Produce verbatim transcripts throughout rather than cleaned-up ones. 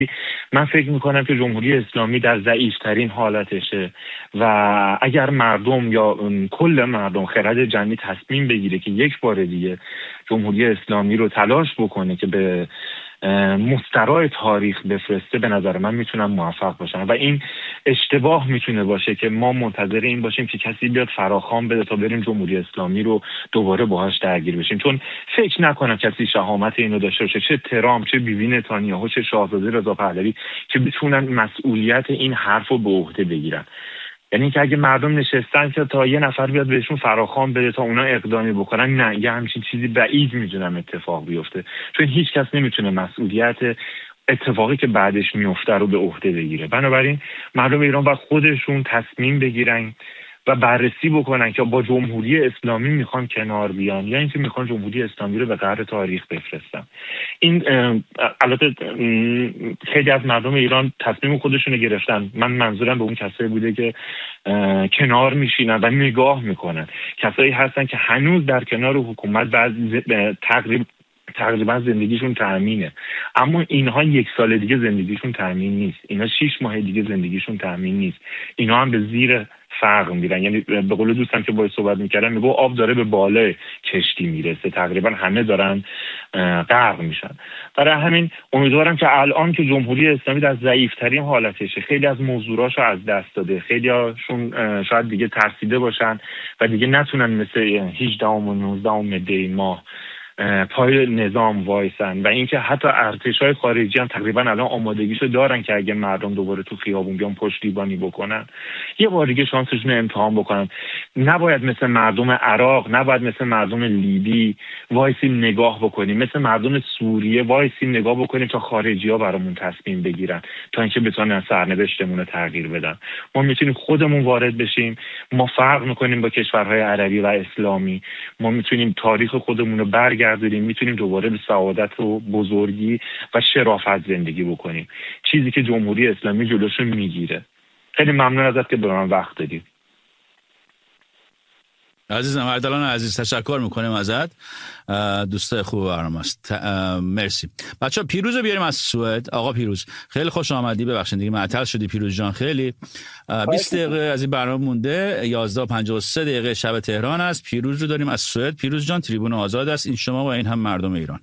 من فکر میکنم که جمهوری اسلامی در ضعیف‌ترین حالتشه و اگر مردم یا کل مردم خرد جمعی تصمیم بگیره که یک بار دیگه جمهوری اسلامی رو تلاش بکنه که به مسترای تاریخ بفرسته، به نظر من میتونن موفق باشن و این اشتباه میتونه باشه که ما منتظر این باشیم که کسی بیاد فراخوان بده تا بریم جمهوری اسلامی رو دوباره باهاش درگیر بشیم، چون فکر نکنم کسی شهامت اینو داشته باشه، چه ترامپ، چه بیبی نتانیاهو، چه شاهزاده رضا پهلوی، که بتونن مسئولیت این حرف رو به عهده بگیرن. یعنی که اگه مردم نشستن که تا یه نفر بیاد بهشون فراخوان بده تا اونا اقدامی بکنن، نه، یه همچین چیزی بعید میدونم اتفاق بیفته، چون هیچ کس نمیتونه مسئولیت اتفاقی که بعدش میفته رو به عهده بگیره. بنابراین مردم ایران باید خودشون تصمیم بگیرن و بررسی بکنن که با جمهوری اسلامی میخوان کنار بیان یا اینکه میخوان جمهوری اسلامی رو به قعر تاریخ بفرستن. این البته خیلی از مردم ایران تصمیم خودشون رو گرفتن. من منظورم به اون کسایی بوده که کنار میشینن و نگاه میکنن، کسایی هستن که هنوز در کنار حکومت بعد تقریبا تقریبا زندگیشون تأمینه، اما اینها یک سال دیگه زندگیشون تأمین نیست، اینا شش ماه دیگه زندگیشون تأمین نیست، اینا هم به زیر فرق میرن. یعنی به قول دوستم که باید صحبت میکردم میگو آب داره به بالای کشتی میرسه، تقریبا همه دارن غرق میشن. برای همین امیدوارم که الان که جمهوری اسلامی در ضعیف‌ترین حالتشه، خیلی از موضوعاشو از دست داده، خیلی هاشون شاید دیگه ترسیده باشن و دیگه نتونن مثل هجدهم و نوزدهم دی ماه پای نظام وایسن و اینکه حتی ارتش‌های خارجی هم تقریبا الان آمادگیشو دارن که اگه مردم دوباره تو خیابون بیان پشتیبانی بکنن، یه بار دیگه شانسشون رو امتحان بکنن. نباید مثل مردم عراق، نباید مثل مردم لیبی وایسیم نگاه بکنیم، مثل مردم سوریه وایسیم نگاه بکنیم تا خارجی‌ها برامون تصمیم بگیرن تا اینکه بتونن سرنوشتمون رو تغییر بدن. ما میتونیم خودمون وارد بشیم، ما فرق میکنیم با کشورهای عربی و اسلامی، ما میتونیم تاریخ خودمون رو برگردونیم، میتونیم دوباره به سعادت و بزرگی و شرافت زندگی بکنیم، چیزی که جمهوری اسلامی جلوشو میگیره. خیلی ممنون ازت که به من وقت دادی. عزیزم اردلان عزیز، تشکر میکنیم ازت، دوست خوب برنامه است. مرسی. بچه‌ها پیروز رو بیاریم از سوئد. آقا پیروز خیلی خوش آمدی، ببخشید دیگه معطل شدی پیروز جان. خیلی بیست دقیقه از این برنامه مونده، یازده و پنجاه و سه دقیقه شب تهران است. پیروز رو داریم از سوئد. پیروز جان تریبون آزاد است، این شما و این هم مردم ایران.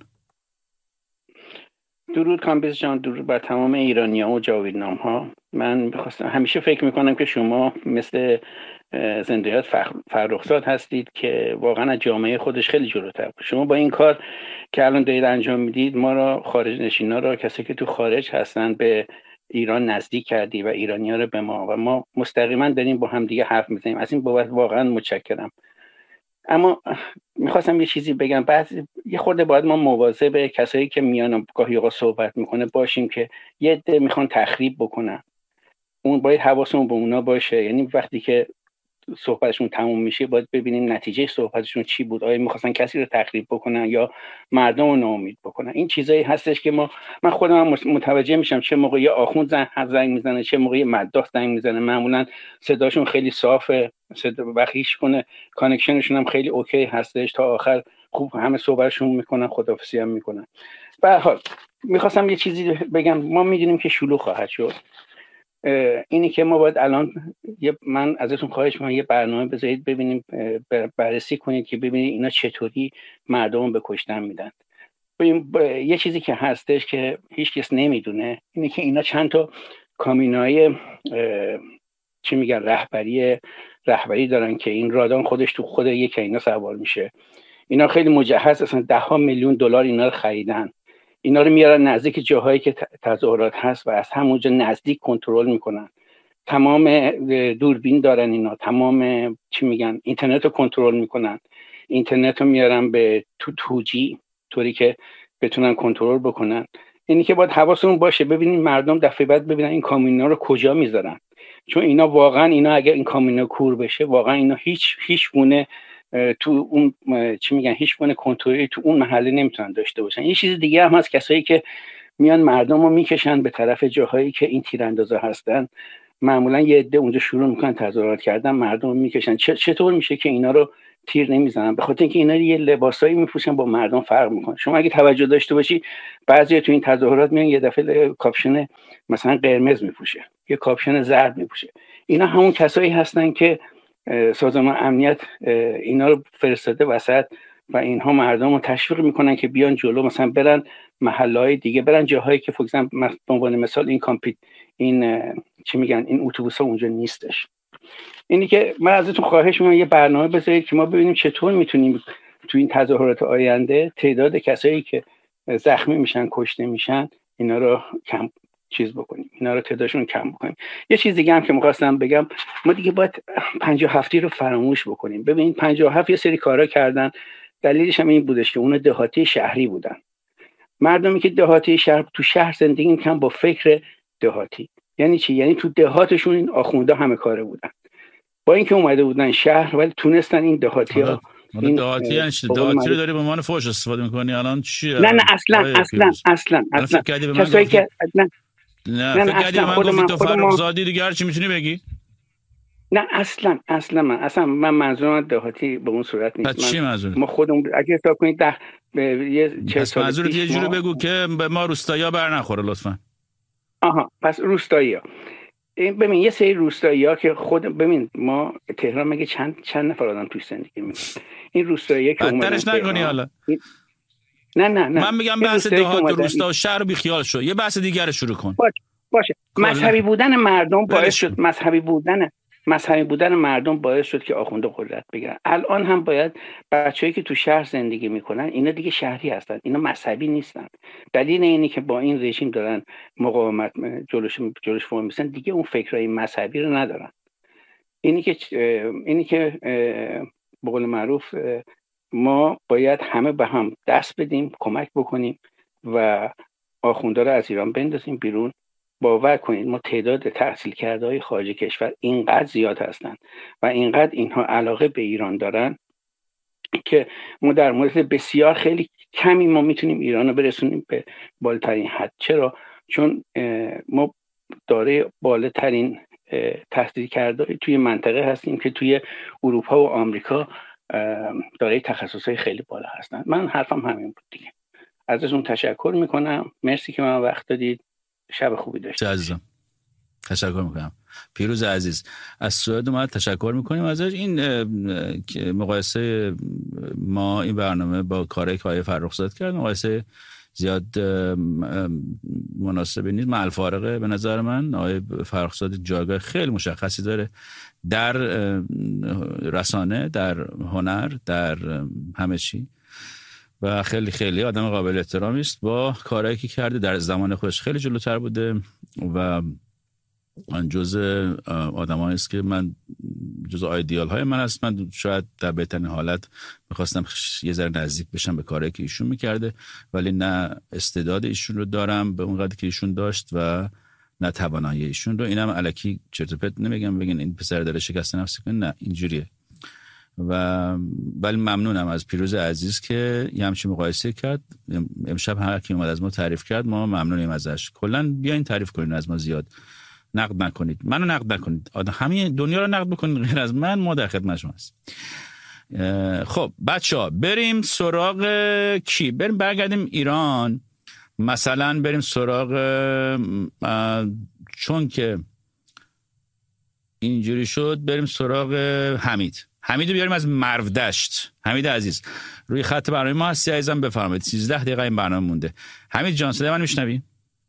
درود کامبیز جان، درود بر تمام ایرانی‌ها و جاویدنام ها. من می‌خواستم، همیشه فکر میکنم که شما مثل زندیات فرخزاد هستید که واقعا از جامعه خودش خیلی جلوتر. شما با این کار که الان دارید انجام میدید ما را، خارج نشینا را، کسی که تو خارج هستن، به ایران نزدیک کردی و ایرانی‌ها رو به ما، و ما مستقیما داریم با هم دیگه حرف میزنیم. از این بابت واقعا متشکرم. اما میخواستم یه چیزی بگم، بعضی یه خورده باید ما مواظب به کسایی که میان گاهی اوقات صحبت میکنه باشیم که یه عده میخوان تخریب بکنن، اون باید حواسمون به اونا باشه. یعنی وقتی که صحبتشون تموم میشه باید ببینیم نتیجه صحبتشون چی بود، آیا میخواستن کسی رو تخریب بکنن یا مردم رو ناامید بکنن. این چیزایی هستش که ما من خودم متوجه میشم، چه موقع یه آخوند زنگ میزنه، چه موقع یه مداح زنگ میزنه، معمولا صداشون خیلی صافه، صدا وقیش کنه، کانکشنشون هم خیلی اوکی هستش، تا آخر خوب همه صحبتشون میکنن، خداحافظی هم میکنن. به هر حال میخواستم یه چیزی بگم. ما میدونیم که شلوغ خواهد شد، اینی که ما باید الان یه من ازتون خواهش می‌کنم یه برنامه بذارید ببینیم، بررسی کنید که ببینید اینا چطوری مردم به کشتن میدن. یه چیزی که هستش که هیچ کس نمیدونه اینه که اینا چند تا کامینای چی میگن رهبری رهبری دارن که این رادان خودش تو خود یک اینا سوار میشه. اینا خیلی مجهز، اصلا ده ها میلیون دلار اینا رو خریدن، اینا رو میارن نزدیک جاهایی که تظاهرات هست و از همونجا نزدیک کنترل میکنن. تمام دوربین دارن اینا، تمام چی میگن اینترنت رو کنترل میکنن، اینترنت رو میارن به تو توجی طوری که بتونن کنترل بکنن. اینی که باید حواسمون باشه ببینیم مردم دفعه بعد ببینن این کامینا رو کجا میذارن، چون اینا واقعا اینا اگر این کامینا کور بشه واقعا اینا هیچ هیچ گونه تو اون چی میگن هیچ گونه کنترلی تو اون محله نمیتونن داشته باشن. یه چیز دیگه هم هست، کسایی که میان مردم رو میکشن به طرف جاهایی که این تیراندازا هستن، معمولا یه عده اونجا شروع میکنن تظاهرات کردن، مردم رو میکشن. چطور میشه که اینا رو تیر نمیزنن، به خاطر اینکه اینا یه لباسایی میپوشن با مردم فرق میکنه. شما اگه توجه داشته باشی بعضی تو این تظاهرات میان یه دفعه کاپشن مثلا قرمز میپوشه، یه کاپشن زرد میپوشه. اینا همون کسایی هستن که سازمان امنیت اینا رو فرستاده وسط و اینها مردم رو تشویق میکنن که بیان جلو، مثلا برن محله‌های دیگه، برن جاهایی که فکر کنم به عنوان مثال این کامپیت این چی میگن این اتوبوس‌ها اونجا نیستش. اینی که من ازتون خواهش میکنم یه برنامه بذارید که ما ببینیم چطور میتونیم تو این تظاهرات آینده تعداد کسایی که زخمی میشن، کشته میشن، اینا رو کم چیز بکنیم، اینا رو تعدادشون کم بکنیم. یه چیز دیگه هم که می‌خواستم بگم، ما دیگه باید پنجاه و هفتی رو فراموش بکنیم. ببین پنجاه و هفت یه سری کارا کردن، دلیلش هم این بودش که اون دهاتی شهری بودن. مردمی که دهاتی شهر تو شهر زندگی می‌کردن با فکر دهاتی. یعنی چی؟ یعنی تو دهاتشون این آخوندا همه کاره بودن. با اینکه اومده بودن شهر ولی تونستن این دهاتی‌ها این دهاتی یعنی چی؟ دهاتی رو داری به عنوان فوش استفاده می‌کنی الان چی؟ نه نه اصلا اصلا اصلا اصلا کسایی که نه نه فکر کردی من گفتی تو فرخزادی دیگه هر چی میتونی بگی؟ نه اصلا اصلا من اصلا من منظورم دهاتی به اون صورت نیست. پس چی منظورت؟ ما خودمون اگه حساب کنید ده یه چه سال منظورت یه جوری بگو که به ما روستایی‌ها بر نخوره لطفا. آها پس روستایی‌ها ببین یه سری روستایی‌ها که خود ببین ما تهران مگه چند چند نفر آدم توش زندگی می‌کنن، این روستایی‌ها که اومدن بدترش نکنی حالا. نه نه نه من میگم بحث دهات و روستا و شهر بی خیال شو، یه بحث دیگه رو شروع کن. باشه باشه مذهبی بودن مردم باعث شد مذهبی بودن مذهبی بودن مردم باعث شد که آخونده قدرت بگیرن. الان هم باید بچه‌ای که تو شهر زندگی میکنن اینا دیگه شهری هستن، اینا مذهبی نیستن. دلیل اینی که با این رژیم دارن مقاومت جلوش جلوش وای میسن دیگه اون فکرای مذهبی رو ندارن. اینی که اینی که به قول معروف ما باید همه به هم دست بدیم، کمک بکنیم و آخونده رو از ایران بندازیم بیرون. باور کنید ما تعداد تحصیل کرده های خارج کشور اینقدر زیاد هستن و اینقدر اینها علاقه به ایران دارن که ما در مورد بسیار خیلی کمی ما میتونیم ایران رو برسونیم به بالاترین حد. چرا؟ چون ما داره بالاترین تحصیل کرده توی منطقه هستیم که توی اروپا و آمریکا داره تخصصهای خیلی بالا هستن. من حرفم همین بود دیگه. ازتون تشکر میکنم، مرسی که من وقت دادید، شب خوبی داشتید. عزیزم تشکر میکنم. پیروز عزیز از سوئد اومد، تشکر میکنیم ازش. این مقایسه ما این برنامه با کاری که آقای فرخزاد کرد مقایسه زیاد مناسبی نیست، مع الفارقه به نظر من. آقای فرخزاد جایگاه خیلی مشخصی داره در رسانه، در هنر، در همه چی و خیلی خیلی آدم قابل احترامی است. با کارهایی که کرده در زمان خودش خیلی جلوتر بوده و من جزء آدمایی است که من جزء آیدیال های من است. من شاید در بهترین حالت میخواستم یه ذره نزدیک بشم به کاری که ایشون میکرده، ولی نه استعداد ایشون رو دارم به اون قدری که ایشون داشت و نه توانایی ایشون رو. اینم الکی چرت و پرت نمیگم بگین این پسر داره شکست نفسی کنه، نه اینجوریه. و ولی ممنونم از پیروز عزیز که یه همچین مقایسه کرد. امشب هر کی اومد از ما تعریف کرد ما ممنونیم ازش. کلا بیاین تعریف کنین از ما، زیاد نقد نکنید، منو نقد نکنید، آدم همین دنیا رو نقد بکنید غیر از من، ما در خدمت شما هستیم. خب بچه‌ها بریم سراغ کی؟ بریم برگردیم ایران، مثلا بریم سراغ چون که اینجوری شد بریم سراغ حمید. حمیدو بیاریم از مرودشت. حمید عزیز روی خط برنامه ما هستی عزیزم، بفرمایید. سیزده دقیقه این برنامه مونده. حمید جان صدای من میشنوی؟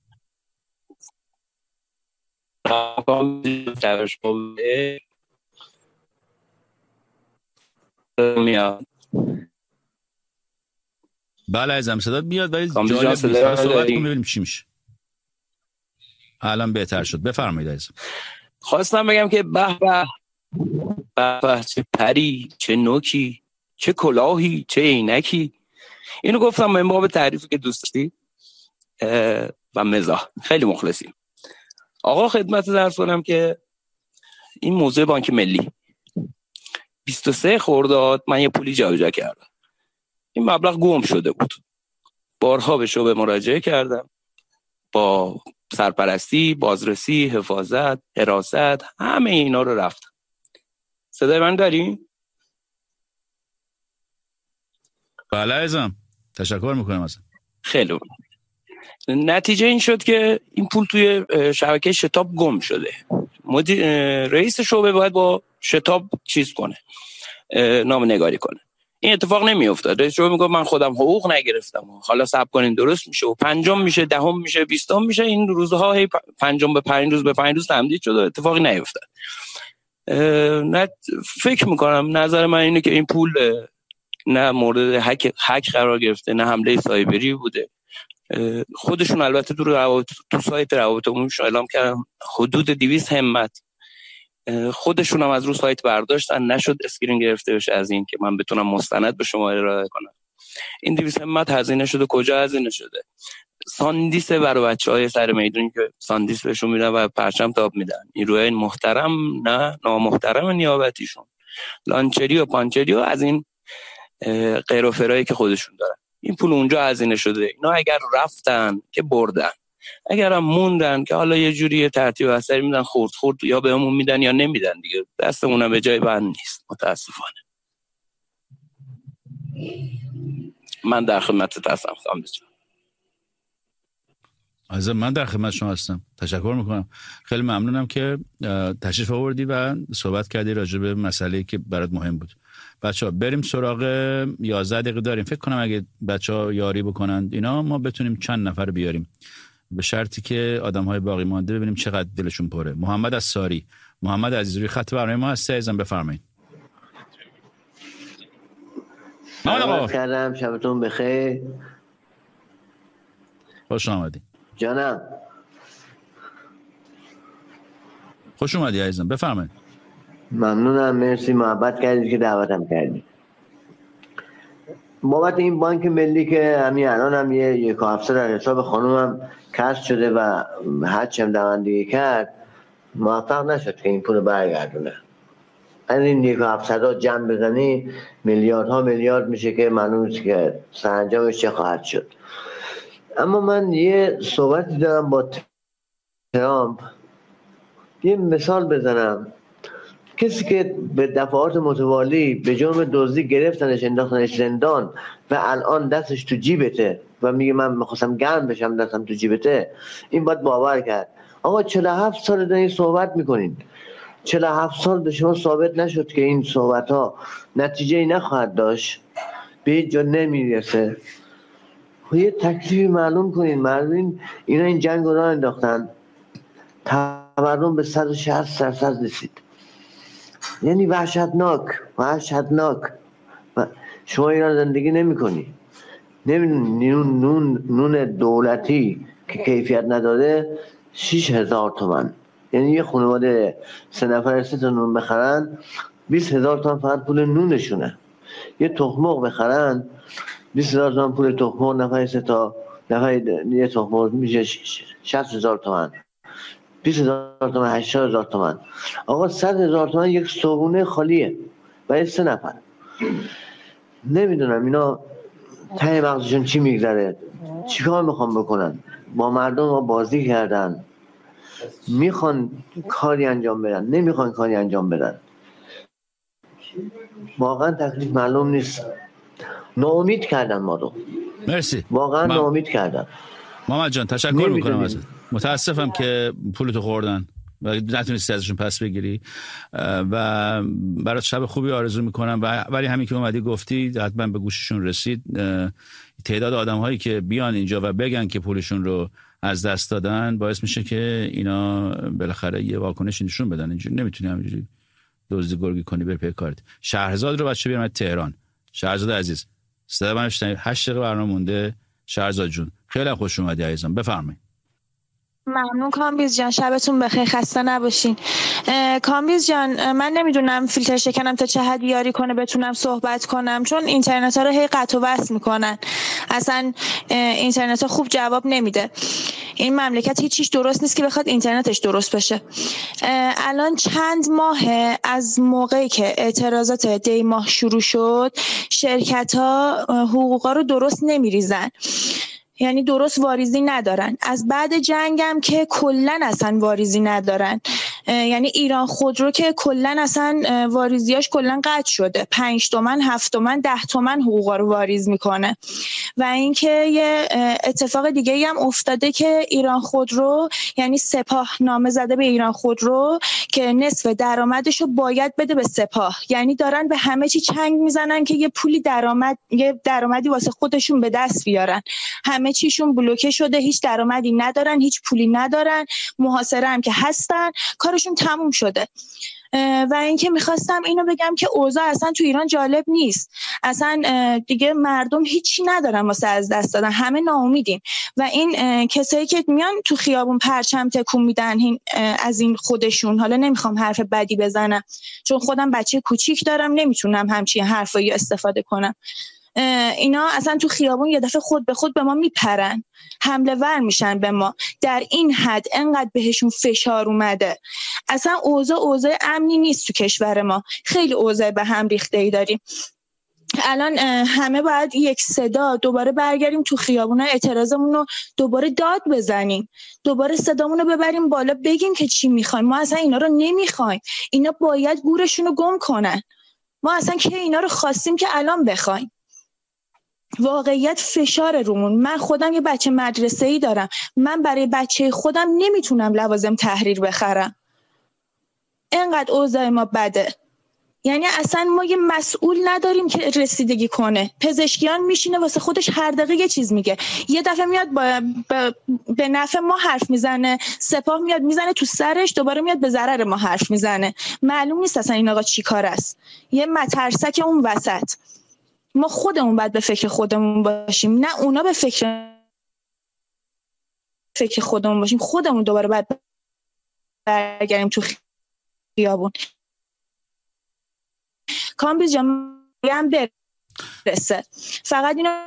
بله عزیزم صدات میاد ولی جالب نیست. صحبت کن ببینیم چی میشه. الان بهتر شد، بفرمایید عزیزم. خواستم بگم که به به به به، چه پری، چه نوکی، چه کلاهی، چه عینکی. اینو گفتم من باب تعریفی که دوست داشتی و مزاح. خیلی مخلصیم. آقا خدمت درس کنم که این موضوع بانک ملی بیست و سه خرداد من یه پولی جابجا کردم. این مبلغ گم شده بود. بارها به شعبه مراجعه کردم، با سرپرستی، بازرسی، حفاظت، حراست، همه اینا رو رفتم. صدای من داریم؟ بله عزیزم، تشکر میکنم ازت. خیلی نتیجه این شد که این پول توی شبکه شتاب گم شده. مدیر رئیس شعبه باید با شتاب چیز کنه، نامه‌نگاری کنه. این اتفاق نمیافتاد. رئیس شعبه میگه من خودم حقوق نگرفتم، حالا صبر کنین درست میشه و پنجم میشه، دهم میشه، بیستم میشه. این روزها هی پنجم به پنج روز به پنج روز تمدید شد و اتفاقی نیفتاد. نه فکر میکنم، نظر من اینه که این پول نه مورد هک هک قرار گرفته، نه حمله سایبری بوده. خودشون البته تو روابط تو سایت روابط عمومیشون اعلام کردن حدود دویست همت، خودشون هم از رو سایت برداشتن، نشد اسکرین گرفته بشه از این که من بتونم مستند به شما ارائه کنم. این دویست همت هزینه شده. کجا هزینه شده؟ ساندیس برای بچهای سر میدون که ساندیس بهشون میدن و پرچم تاب میدن. نیروهای محترم نه نامحترم نیابتیشون، لانچری و پانچری و از این غیر و فرایی که خودشون دارن. این پول اونجا هزینه شده. اینا اگر رفتن که بردن، اگر هم موندن که حالا یه جوری ترتیب اثری میدن، خورد خورد یا بهمون میدن یا نمیدن دیگه، دستمون هم به جای بند نیست متاسفانه. من در خدمتت هستم کامبیز جان. عزیزم من در خدمت شما هستم. تشکر میکنم. خیلی ممنونم که تشریف آوردی و صحبت کردی راجع به مسئله‌ای که برات مهم بود. بچه‌ها بریم سراغ یازده دقیقه داریم. فکر کنم اگه بچه‌ها یاری بکنن اینا ما بتونیم چند نفر بیاریم، به شرطی که آدم‌های باقی مانده ببینیم چقدر دلشون پره. محمد از ساری. محمد عزیز روی خط برنامه ما هستی عزیزم، بفرمایید. محمد آقا کردم شبتون بخیر. خوش آمدی جانم. خوش اومدی عزیزم، بفرمایید. ممنونم، مرسی محبت کردید که دعوتم کردید. بابت این بانک ملی که همین الان هم یه یک هفته در حساب خانومم کسر شده و هرچم دوندگی کرد موفق نشد که این پول برگردونه. از این یک هفته جمع بزنی میلیاردها میلیارد میشه که معلوم نیست که سرانجامش چه خواهد شد. اما من یه صحبتی دارم با ترامپ، یه مثال بزنم. کسی که به دفعات متوالی به جرم دزدی گرفتنش انداختنش زندان و الان دستش تو جیبته و میگه من میخواستم گرم بشم دستم تو جیبته، این باید باور کرد. آقا چهل و هفت سال دارین صحبت میکنین، چهل و هفت سال به شما ثابت نشد که این صحبت ها نتیجه نخواهد داشت، به هیچ جا نمیرسه. یه تکلیفی معلوم کنین. معلوم اینا این جنگ رو راه انداختن، تورم به صد و شصت درصد رسید، یعنی وحشتناک وحشتناک. شما ایران زندگی نمی کنی، نون, نون, نون دولتی که کیفیت نداره شیش هزار تومن، یعنی یه خانواده سه نفر سه تا نون بخرن بیست هزار تومن فقط پول نونشونه. یه تخمق بخرن بیست هزار تومن پول تخمق، نفر سه تا نفر یه تخمق میشه شصت هزار تومن، بیست هزار تومن هشتاد هزار تومن. آقا صد هزار تومن یک صبحونه خالیه برای سه نفر. نمیدونم اینا ته مغزشون چی میگذره، چیکار میخوان بکنن. با مردم ها بازی کردن، میخوان کاری انجام بدن، نمیخوان کاری انجام بدن. واقعا تکلیف معلوم نیست. ناامید کردن ما رو. مرسی. واقعا من... ناامید کردن. محمد جان تشکر میکنم ازت. متاسفم که پولتو خوردن و نتونستی ازشون پس بگیری و برات شب خوبی آرزو میکنم. و ولی همین که اومدی گفتی حتما به گوششون رسید. تعداد آدم هایی که بیان اینجا و بگن که پولشون رو از دست دادن باعث میشه که اینا بالاخره یه واکنشی نشون بدن. اینجوری نمیتونی همینجوری دزدی گرگی کنی بری پی کارت. شهرزاد رو بچه بیارم تهران. شهرزاد عزیز صدا من بشنوید. هشت دقیقه برنامه مونده. شهرزاد جون خیلی خوش اومدی عزیزم، بفرمایید. ممنون کامبیز جان، شبتون بخیر، خسته نباشین. کامبیز جان من نمیدونم فیلتر شکنم تا چه حد یاری کنه بتونم صحبت کنم، چون اینترنت ها رو هی قطع و وصل میکنن، اصلا اینترنت ها خوب جواب نمیده. این مملکت هیچ چیز درست نیست که بخواد اینترنتش درست بشه. الان چند ماه از موقعی که اعتراضات دی ماه شروع شد شرکت ها حقوقا رو درست نمیریزن، یعنی درست واریزی ندارن. از بعد جنگم که کلن اصلا واریزی ندارن. یعنی ایران خودرو که کلا اصلا واریزیاش کلا قطع شده، پنج تومن هفت تومن ده تومن حقوقا رو واریز میکنه. و اینکه یه اتفاق دیگه هم افتاده که ایران خودرو یعنی سپاه نامه زده به ایران خودرو که نصف درآمدش رو باید بده به سپاه، یعنی دارن به همه چی چنگ میزنن که یه پولی درآمد یه درآمدی واسه خودشون به دست بیارن. همه چیشون بلوکه شده، هیچ درآمدی ندارن، هیچ پولی ندارن، محاصره هم که هستن، کارشون تموم شده. و اینکه میخواستم اینو بگم که اوضاع اصلا تو ایران جالب نیست، اصلا دیگه مردم هیچی ندارن واسه از دست دادن، همه ناامیدیم. و این کسایی که میان تو خیابون پرچم تکون میدن از این خودشون، حالا نمیخوام حرف بدی بزنم چون خودم بچه کوچیک دارم نمیتونم همچین حرفایی استفاده کنم، اینا اصلا تو خیابون یه دفعه خود به خود به ما میپرن، حمله ور میشن به ما. در این حد انقدر بهشون فشار اومده، اصلا اوضاع اوضاع امنی نیست تو کشور ما، خیلی اوضاع به هم ریخته ای داریم. الان همه باید یک صدا دوباره برگردیم تو خیابونا، اعتراضمون رو دوباره داد بزنیم، دوباره صدامون رو ببریم بالا، بگیم که چی میخوایم. ما اصلا اینا رو نمیخوایم، اینا باید گورشون رو گم کنن. ما اصلا که اینا رو خواستیم که الان بخوایم؟ واقعیت فشار رومون. من خودم یه بچه مدرسه‌ای دارم، من برای بچه خودم نمیتونم لوازم تحریر بخرم، اینقدر اوضاع ما بده. یعنی اصلا ما یه مسئول نداریم که رسیدگی کنه. پزشکیان میشینه واسه خودش هر دقیقه یه چیز میگه، یه دفعه میاد با با به نفع ما حرف میزنه، سپاه میاد میزنه تو سرش، دوباره میاد به ضرر ما حرف میزنه. معلوم نیست اصلا این آقا چی کار است، یه مترسک اون وسط. ما خودمون باید به فکر خودمون باشیم، نه اونا به فکر فکر خودمون باشیم. خودمون دوباره باید برگردیم تو خیابون. کامبیز جان هم برسه، فقط اینا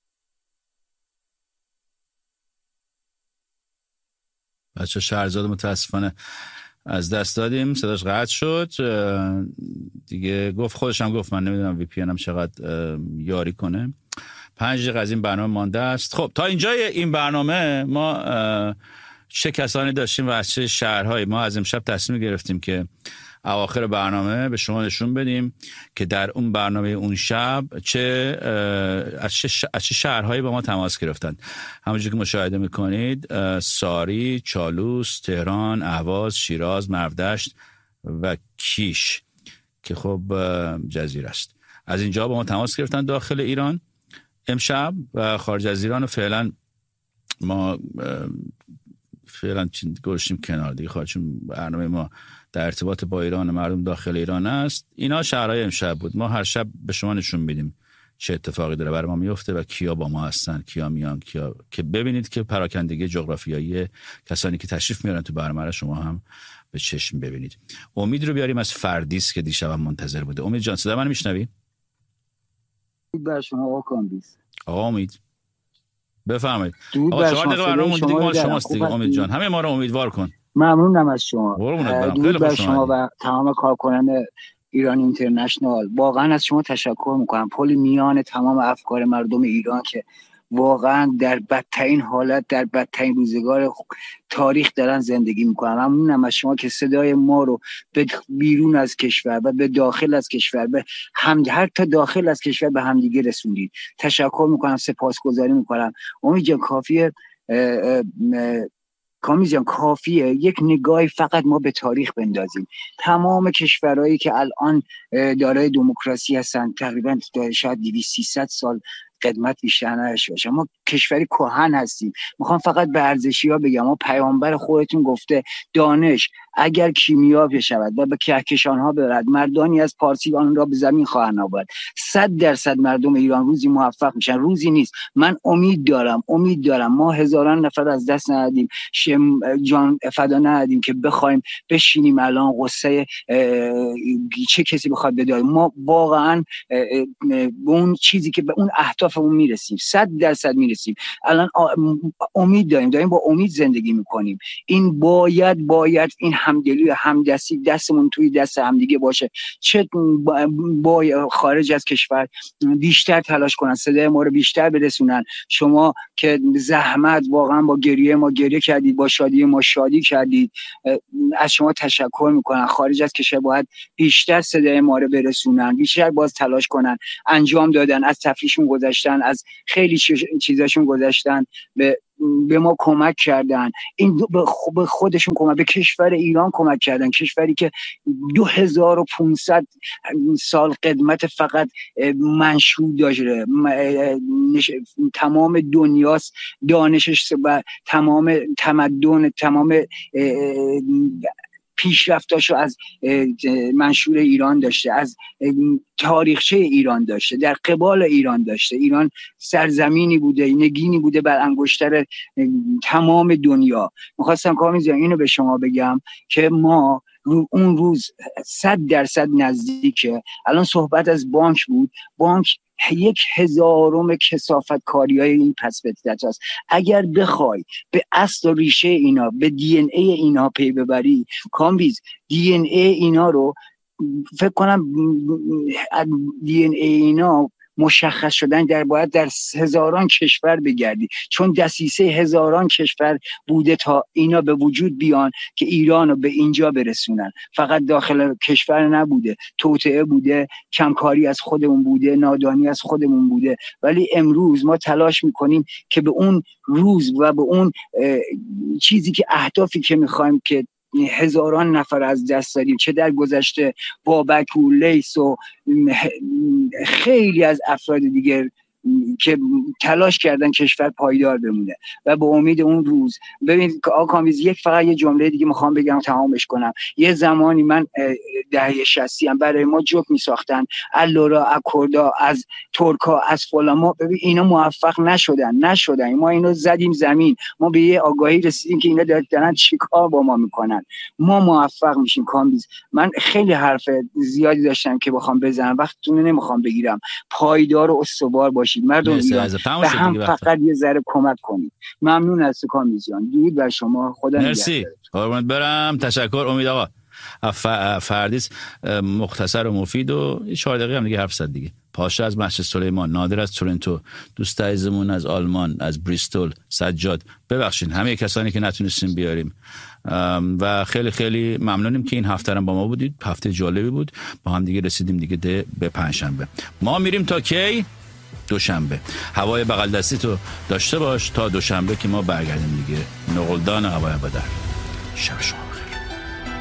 بچه شهرزاد متاسفانه از دست دادیم، صداش قطع شد دیگه. گفت خودش هم گفت من نمیدونم وی پی ان هم چقدر یاری کنه. پنج دقیقه از این برنامه مانده است. خب تا اینجای این برنامه ما چه کسانی داشتیم و از چه شهرهایی؟ ما از امشب تصمیم گرفتیم که اواخر برنامه به شما نشون بدیم که در اون برنامه اون شب چه از چه, از چه شهرهایی با ما تماس گرفتن. همونجوری که مشاهده میکنید ساری، چالوس، تهران، اهواز، شیراز، مرودشت و کیش که خب جزیره است. از اینجا با ما تماس گرفتن داخل ایران امشب و خارج از ایران. و فعلا ما فعلا گوشیم کنار دیگه، خواهد چون برنامه ما در ارتباط با ایران، مردم داخل ایران است. اینا شهرهای امشب بود. ما هر شب به شما نشون میدیم چه اتفاقی داره برای ما میفته و کیا با ما هستن، کیا میان، کیا، که ببینید که پراکندگی جغرافیایی کسانی که تشریف میارن تو برنامه شما هم به چشم ببینید. امید رو بیاریم از فردیس که دیشب هم منتظر بوده. امید جان صدا من میشنوی؟ بر شما آقا کامبیز. آقا امید بفرمایید. آقا چهار دقیقه برنامه مونده دیگه، مال شماست دیگه. امید جان همه ما رو امیدوار کن. ممنونم از شما. درود بر شما و تمام کارکنان ایران اینترنشنال. واقعا از شما تشکر میکنم. پل میان تمام افکار مردم ایران که واقعا در بدترین حالت، در بدترین روزگار تاریخ دارن زندگی میکنن. ممنونم از شما که صدای ما رو به بیرون از کشور و به داخل از کشور، به هم هر تا داخل از کشور به همدیگه رسوندید. تشکر میکنم، سپاسگزاری میکنم. امید جان کافیه کامیز جان کافیه یک نگاهی فقط ما به تاریخ بندازیم. تمام کشورهایی که الان دارای دموکراسی هستن تقریبا شاید دویست سیصد سال قدمت بیشتر نداشته باشه. ما کشوری کهن هستیم. میخوام فقط به ارزشی‌ها بگم. ما پیامبر خودتون گفته دانش اگر کیمیا بشود و به کهکشان‌ها برد، مردانی از پارسی آن را به زمین خواهند آورد. صد درصد مردم ایران روزی موفق میشن. روزی نیست. من امید دارم امید دارم ما هزاران نفر از دست ندادیم، جان فدا ندادیم که بخوایم بشینیم الان قصه چه کسی بخواد بداره. ما واقعا به اون چیزی که به اون اهدافمون میرسیم، صد درصد میرسیم. الان امید داریم داریم با امید زندگی میکنیم. این باید باید این همدلی و همدستی دستمون توی دست همدیگه باشه، چه با خارج از کشور بیشتر تلاش کنن، صدای ما رو بیشتر برسونن. شما که زحمت واقعا با گریه ما گریه کردید، با شادی ما شادی کردید، از شما تشکر میکنن. خارج از کشور باید بیشتر صدای ما رو برسونن، بیشتر باز تلاش کنن، انجام دادن، از تفریحشون گذاشتن، از خیلی چیزاشون گذاشتن، به به ما کمک کردن، این به خودشون کمک، به کشور ایران کمک کردن، کشوری که دو هزار و پونصد سال قدمت فقط منشور داشته، تمام دنیاست دانشش و تمام تمدن، تمام پیشرفتاشو از منشور ایران داشته، از تاریخچه ایران داشته، در قبال ایران داشته. ایران سرزمینی بوده، نگینی بوده بر انگشتر تمام دنیا. میخواستم کامل جان اینو به شما بگم که ما رو اون روز صد درصد نزدیکه. الان صحبت از بانک بود، بانک یک هزارم کثافت کاری های این پس فطرت هست. اگر بخوای به اصل و ریشه اینا، به دی ان ای اینا پی ببری کامبیز، دی ان ای اینا رو فکر کنم دی ان ای اینا مشخص شدن در باید در هزاران کشور بگردی، چون دسیسه هزاران کشور بوده تا اینا به وجود بیان که ایرانو به اینجا برسونن. فقط داخل کشور نبوده، توطئه بوده، کمکاری از خودمون بوده، نادانی از خودمون بوده. ولی امروز ما تلاش میکنیم که به اون روز و به اون چیزی که اهدافی که میخوایم که هزاران نفر از دست دادیم، چه در گذشته بابک و لیس و خیلی از افراد دیگر که تلاش کردن کشور پایدار بمونه و به امید اون روز. ببینید آقا کامبیز، یک فقط یه جمله دیگه میخوام بگم تمامش کنم. یه زمانی من دهه شصتی هم برای ما جوک میساختن، اللورا، اکوردا، از ترکا، از فلاما. ببین اینا موفق نشدن نشدن ما اینو زدیم زمین، ما به یه آگاهی رسیدیم که اینا دارن چیکار با ما میکنن، ما موفق میشیم. کامبیز، من خیلی حرف زیادی داشتم که بخوام بزنم، وقتتون نمیخوام بگیرم. پایدار و استوار باشید مردم ایران، به هم فقط یه ذره کمک کنید. ممنون از کامبیز جان، درود بر شما، خدا نگهدار. مرسی، قربونت برم، تشکر. امید آقا فردیس مختصر و مفید و چهار دقیقه هم دیگه حرف زد دیگه. پاشا از مسجد سلیمان، نادر از تورنتو، دوست عزیزمون از آلمان، از بریستول، سجاد، ببخشید همه کسانی که نتونستیم بیاریم و خیلی خیلی ممنونیم که این هفته هم با ما بودید. هفته جالبی بود، با هم دیگه رسیدیم دیگه ده به پنجشنبه. ما میریم تا کی؟ دوشنبه. هوای بغل دستی تو داشته باش تا دوشنبه که ما برگردیم دیگه. نقلدان هوای بدر. شب شما